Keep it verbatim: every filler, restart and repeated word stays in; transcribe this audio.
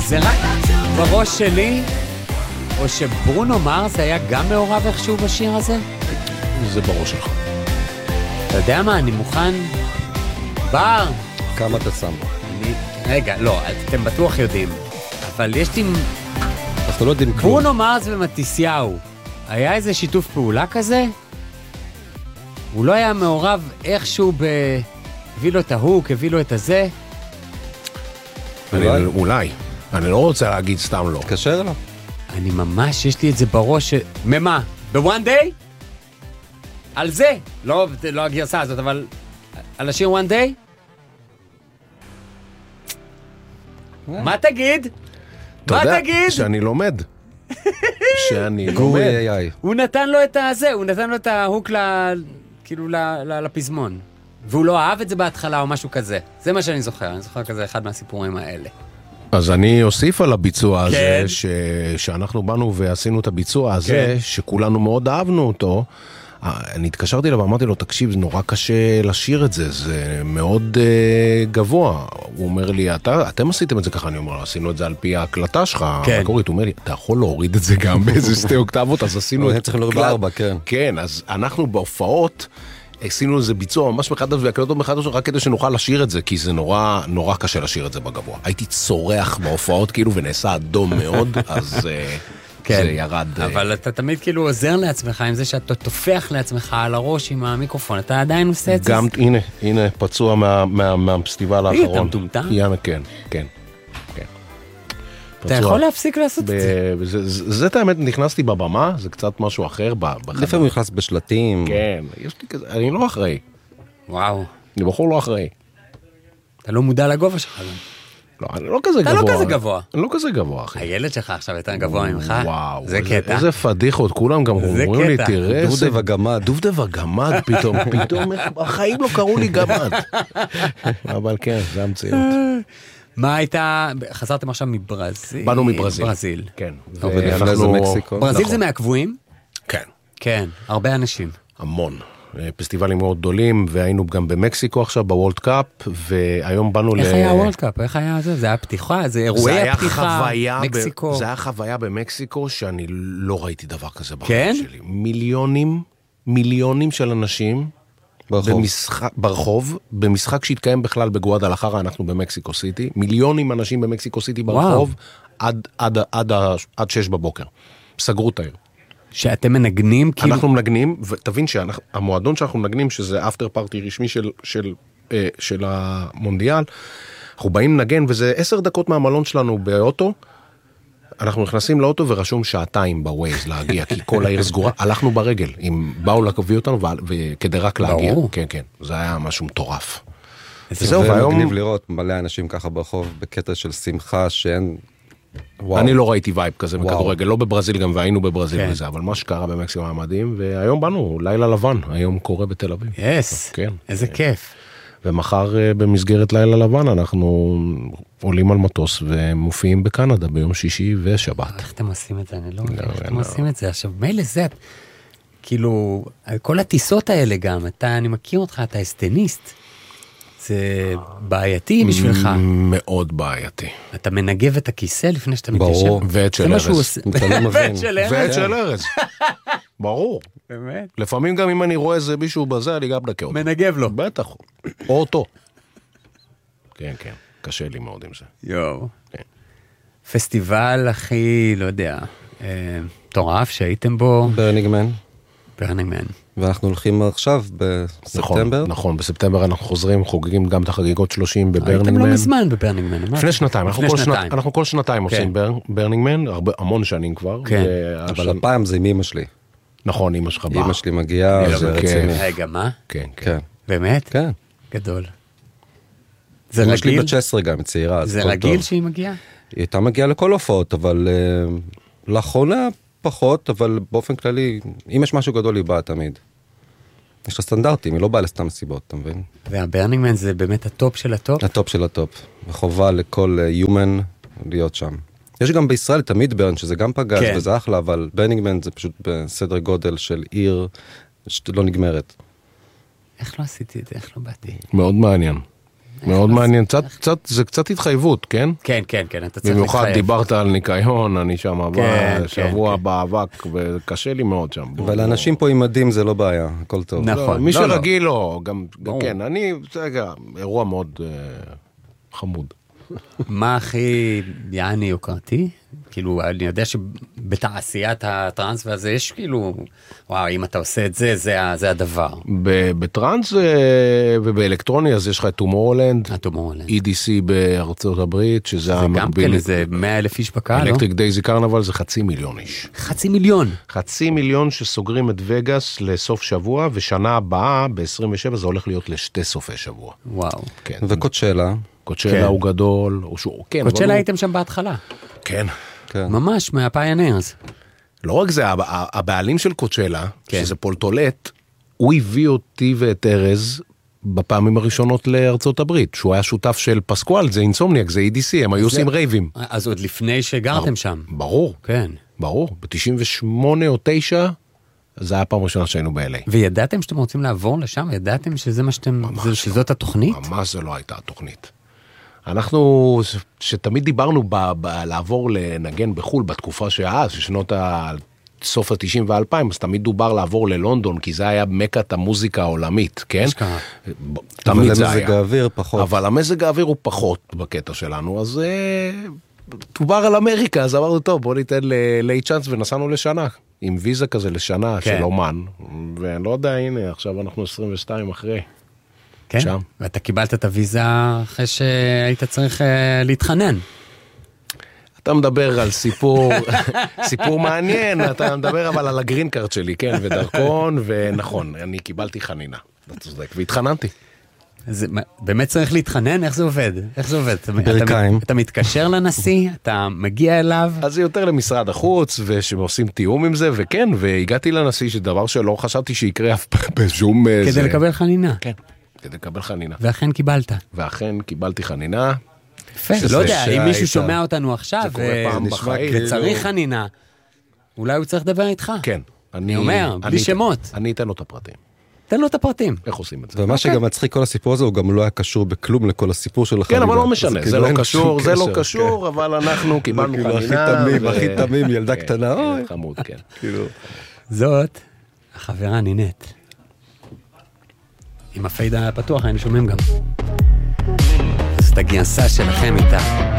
זה רק בראש שלי, או שברונו מרס היה גם מעורב איכשהו בשיר הזה? זה בראש שלך. אתה יודע מה, אני מוכן... בר! כמה אתה שם? אני... רגע, לא, אתם בטוח יודעים. אבל יש לי... אנחנו לא יודעים כלום. ברונו מרס ומתיסיהו, היה איזה שיתוף פעולה כזה? הוא לא היה מעורב איכשהו ב... הביא לו את ההוק, הביא לו את הזה? אולי. אולי. אני לא רוצה להגיד סתם לא. תקשר לו. אני ממש, יש לי את זה בראש... ממה? ב-one day? על זה. לא, לא הגרסה הזאת, אבל... על השיר one day? מה תגיד? אתה מה יודע תגיד? שאני לומד. שאני גורי לומד. איי איי. הוא נתן לו את הזה, הוא נתן לו את ההוק ל... כאילו ל... ל... לפזמון. והוא לא אהב את זה בהתחלה או משהו כזה. זה מה שאני זוכר, אני זוכר כזה אחד מהסיפורים האלה. אז אני אוסיף על הביצוע הזה, כן. ש... שאנחנו באנו ועשינו את הביצוע הזה, כן. שכולנו מאוד אהבנו אותו. אני התקשרתי אליו ואמרתי לו, תקשיב, זה נורא קשה לשיר את זה, זה מאוד uh, גבוה. הוא אומר לי, אתה, אתם עשיתם את זה ככה, אני אומר לו, עשינו את זה על פי ההקלטה שלך, כן. המקורית. הוא אומר לי, אתה יכול להוריד את זה גם באיזה שתי אוקטבות, אז עשינו את... צריכים להוריד בארבע, כן. כן, אז אנחנו בהופעות, עשינו איזה ביצוע ממש מחדש והקלטות מחדש רק כדי שנוכל לשיר את זה, כי זה נורא, נורא קשה לשיר את זה בגבוה. הייתי צורח בהופעות כאילו ונעשה אדום מאוד, אז... כן, זה ירד. אבל אתה תמיד כאילו עוזר לעצמך עם זה שאתה תופח לעצמך על הראש עם המיקרופון, אתה עדיין עושה את זה? גם, הנה, הנה, פצוע מה, מה, מהפסטיבל האחרון. אתה מטומטם? יאנה, כן, כן, כן. אתה יכול להפסיק לעשות את זה? זה את האמת, נכנסתי בבמה, זה קצת משהו אחר. לפעמים הוא נכנס בשלטים. כן, יש לי כזה, אני לא אחראי. וואו. אני בחור לא אחראי. אתה לא מודע לגובה שלך גם. לא, אני לא כזה אתה גבוה. לא כזה גבוה. אני לא כזה גבוה, אחי. הילד שלך עכשיו יותר גבוה ממך. וואו. זה קטע. איזה פדיחות, כולם גם אומרים לי, תראה. דובדב הגמד. דובדב הגמד פתאום, פתאום, החיים לא קראו לי גמד. אבל כן, זה המציאות. מה הייתה, חזרתם עכשיו מברזיל. באנו מברזיל. ברזיל. כן. ולפני זה מקסיקו. ברזיל זה מהקבועים? כן. כן, הרבה אנשים. המון. פסטיבלים מאוד גדולים, והיינו גם במקסיקו עכשיו, בוולד קאפ, והיום באנו ל... איך היה הוולד קאפ? איך היה זה? זה היה פתיחה? זה אירועי הפתיחה? מקסיקו? זה היה חוויה במקסיקו, שאני לא ראיתי דבר כזה בחיים כן? שלי. מיליונים, מיליונים של אנשים, ברחוב. במשחק, ברחוב, במשחק שהתקיים בכלל בגואדלחרה, אנחנו במקסיקו סיטי, מיליונים אנשים במקסיקו סיטי ברחוב, עד, עד, עד, עד, עד שש בבוקר. סגרו את העיר. שאתם מנגנים כאילו... אנחנו מנגנים, ותבין שהמועדון שאנחנו מנגנים, שזה אפטר פארטי רשמי של, של, אה, של המונדיאל, אנחנו באים לנגן, וזה עשר דקות מהמלון שלנו באוטו, אנחנו נכנסים לאוטו ורשום שעתיים בווייז להגיע, כי כל העיר סגורה, הלכנו ברגל, אם באו להביא אותנו, וכדי רק להגיע. ברור. כן, כן, זה היה משהו מטורף. זהו, והיום... מגניב לראות מלא אנשים ככה ברחוב, בקטע של שמחה שאין... וואו. אני לא ראיתי וייב כזה וואו. מכדורגל, לא בברזיל גם, והיינו בברזיל כן. וזה, אבל מה שקרה במקסיקו היה מדהים, והיום באנו, לילה לבן, היום קורה בתל אביב. יס, כן. איזה כיף. ומחר במסגרת לילה לבן אנחנו עולים על מטוס ומופיעים בקנדה ביום שישי ושבת. איך אתם עושים את זה? אני לא מבין איך אתם עושים את זה. עכשיו, מילא זה, כאילו, כל הטיסות האלה גם, אתה, אני מכיר אותך, אתה אסטניסט. זה בעייתי בשבילך. מאוד בעייתי. אתה מנגב את הכיסא לפני שאתה מתיישב. ברור. ואת של ארז. ואת של ארז. ואת של ארז. ברור. באמת? לפעמים גם אם אני רואה איזה מישהו בזה, אני גם נקה אותו. מנגב לו. בטח. או אותו. כן, כן. קשה לי מאוד עם זה. יואו. כן. פסטיבל הכי, לא יודע, מטורף שהייתם בו. ברנינגמן. ברנינגמן. ואנחנו הולכים עכשיו בספטמבר. נכון, נכון, בספטמבר אנחנו חוזרים, חוגגים גם את החגיגות שלושים בברנינגמן. הייתם לא מזמן בברנינגמן. לפני שנתיים, אנחנו כל שנתיים, אנחנו כל שנתיים עושים ברנינגמן, הרבה המון שנים כבר. אבל הפעם זה עם אמא שלי. נכון, אמא שלך באה. אמא שלי מגיעה, זה רציני. רגע, מה? כן, כן. באמת? כן. גדול. זה רגיל? אמא שלי בת שש עשרה גם, צעירה. זה רגיל שהיא מגיעה? היא הייתה מגיעה לכל הופעות, אבל לאחרונה פחות, אבל באופן כללי, אם יש משהו גדול היא באה תמיד. יש לה סטנדרטים, היא לא באה לסתם סיבות, אתה מבין? והברנינגמן זה באמת הטופ של הטופ? הטופ של הטופ. וחובה לכל יומן להיות שם. יש גם בישראל תמיד ברן, שזה גם פגש, כן. וזה אחלה, אבל ברנינגמן זה פשוט בסדר גודל של עיר שלא נגמרת. איך לא עשיתי את זה? איך לא באתי? מאוד מעניין. מאוד מעניין, קצת, קצת, זה קצת התחייבות, כן? כן, כן, כן, אתה צריך במיוחד להתחייב. דיברת על ניקיון, אני שם כן, הבא, כן, שבוע כן. באבק, וקשה לי מאוד שם. אבל אנשים פה עם מדים זה לא בעיה, הכל טוב. נכון. לא, מי לא, לא. שרגיל לא, גם, ברור. כן, אני, זה רגע, אירוע מאוד אה, חמוד. מה הכי יעני יוקרתי? כאילו, אני יודע שבתעשיית הטרנס והזה יש כאילו, וואו, אם אתה עושה את זה, זה, ה- זה הדבר. ב- בטרנס אה, ובאלקטרוני, אז יש לך את טומורלנד, הטומורלנד. E D C בארצות הברית, שזה זה גם כן המקביל. איזה מאה אלף איש בקהל, לא? אלקטריק דייזי קרנבל זה חצי מיליון איש. חצי מיליון. חצי מיליון שסוגרים את וגאס לסוף שבוע, ושנה הבאה, ב-עשרים ושבע, זה הולך להיות לשתי סופי שבוע. וואו. כן. וקוצ'לה. קוצ'לה כן. הוא גדול, הוא שהוא, כן. אבל קוצ'לה הוא- הייתם שם בהתחלה. כן. כן. ממש, מהפיינרס. לא רק זה, הב- הבעלים של קוצ'לה, כן. שזה פולטולט, הוא הביא אותי ואת ארז בפעמים הראשונות לארצות הברית, שהוא היה שותף של פסקואל, זה אינסומניאק, זה E D C, הם היו עושים רייבים. אז עוד לפני שגרתם שם. ברור, כן. ברור. ב-תשעים ושמונה או תשע, זה היה הפעם ראשונה שהיינו ב-L A. וידעתם שאתם רוצים לעבור לשם? ידעתם שזה מה שאתם, זה- שזאת התוכנית? ממש זה לא הייתה התוכנית. אנחנו, ש- שתמיד דיברנו ב, ב, לעבור לנגן בחול בתקופה שאז, ששנות ה... סוף ה-תשעים ואלפיים, אז תמיד דובר לעבור ללונדון, כי זה היה מקת המוזיקה העולמית, כן? אשכרה. ב- אבל תמיד זה למזג היה. האוויר פחות. אבל המזג האוויר הוא פחות בקטע שלנו, אז אה, דובר על אמריקה, אז אמרנו, טוב, בוא ניתן ל-Late Chance, ונסענו לשנה, עם ויזה כזה לשנה כן. של אומן, ואני לא יודע, הנה, עכשיו אנחנו עשרים ושתיים אחרי. כן? שם. ואתה קיבלת את הוויזה אחרי שהיית צריך אה, להתחנן. אתה מדבר על סיפור, סיפור מעניין, אתה מדבר אבל על הגרין קארד שלי, כן, ודרכון, ונכון, אני קיבלתי חנינה, אתה צודק, והתחננתי. זה, מה- באמת צריך להתחנן? איך זה עובד? איך זה עובד? אתה, ברכיים. אתה, אתה מתקשר לנשיא, אתה מגיע אליו, אז זה יותר למשרד החוץ, ושעושים תיאום עם זה, וכן, והגעתי לנשיא, שדבר שלא חשבתי שיקרה אף פעם בשום... כדי זה... לקבל חנינה. כן, כדי לקבל חנינה. ואכן קיבלת. ואכן קיבלתי חנינה. יפה, שזה לא יודע, אם שהיית- מישהו שומע אותנו עכשיו, זה קורה ו- פעם נשמע בחיים. כאילו- וצריך חנינה, אולי הוא צריך לדבר איתך. כן. אני אומר, בלי אני- שמות. אני אתן לו את הפרטים. תן לו את הפרטים. איך עושים את זה? ומה שגם מצחיק כל הסיפור הזה, הוא גם לא היה קשור בכלום לכל הסיפור של החנינה. כן, אבל לא משנה, אז זה כאילו לא אין קשור, שום זה לא קשר, קשור, אבל אנחנו כן. קיבלנו כאילו הכי חנינה. תמים, ו- הכי תמים, ילדה כן, קטנה, אוי. חמוד, כן. כאילו... זאת החברה נינט. עם הפייד הפתוח היינו שומעים גם. אז את הגייסה שלכם איתה.